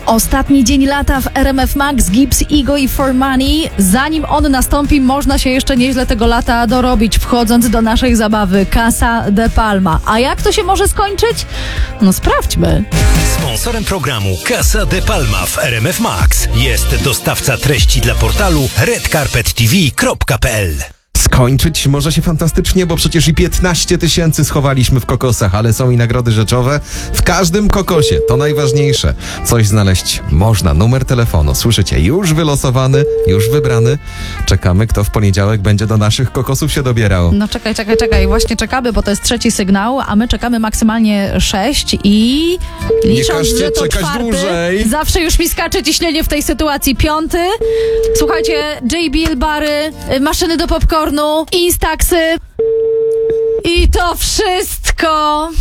Ostatni dzień lata w RMF Max, Gibbs, Ego i For Money. Zanim on nastąpi, można się jeszcze nieźle tego lata dorobić, wchodząc do naszej zabawy Casa de Palma. A jak to się może skończyć? No sprawdźmy. Sponsorem programu Casa de Palma w RMF Max jest dostawca treści dla portalu redcarpettv.pl. Skończyć może się fantastycznie, bo przecież i 15 000 schowaliśmy w kokosach, ale są i nagrody rzeczowe w każdym kokosie. To najważniejsze. Coś znaleźć można. Numer telefonu, słyszycie, już wylosowany, już wybrany. Czekamy, kto w poniedziałek będzie do naszych kokosów się dobierał. No czekaj. Właśnie czekamy, bo to jest trzeci sygnał, a my czekamy maksymalnie 6 i licząc, że to czekać czwarty, dłużej. zawsze już mi skacze ciśnienie w tej sytuacji. 5. Słuchajcie, JBL bary, maszyny do popcornu, Instaxy i to wszystko.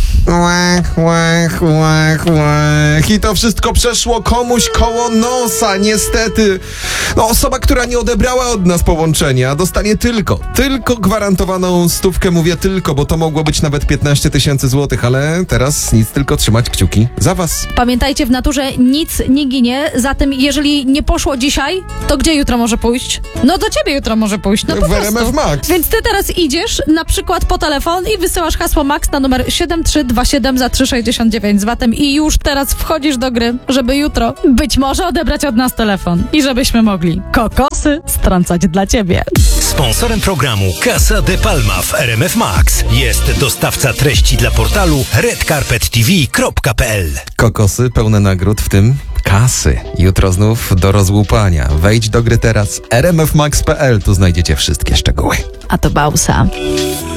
Łach. I to wszystko przeszło komuś koło nosa, niestety. No, osoba, która nie odebrała od nas połączenia, dostanie tylko gwarantowaną stówkę. Mówię tylko, bo to mogło być nawet 15 000 złotych, ale teraz nic, tylko trzymać kciuki za was. Pamiętajcie, w naturze nic nie ginie, zatem jeżeli nie poszło dzisiaj, to gdzie jutro może pójść? No do ciebie jutro może pójść, no po W RMF prostu. Max. Więc ty teraz idziesz na przykład po telefon i wysyłasz hasło MAX na numer 7327 za 3,69 z VAT-em i już teraz wchodzisz do gry, żeby jutro być może odebrać od nas telefon i żebyśmy mogli kokosy strącać dla ciebie. Sponsorem programu Casa de Palma w RMF Max jest dostawca treści dla portalu redcarpettv.pl. Kokosy pełne nagród, w tym kasy. Jutro znów do rozłupania. Wejdź do gry teraz rmfmax.pl, tu znajdziecie wszystkie szczegóły. A to Bausa.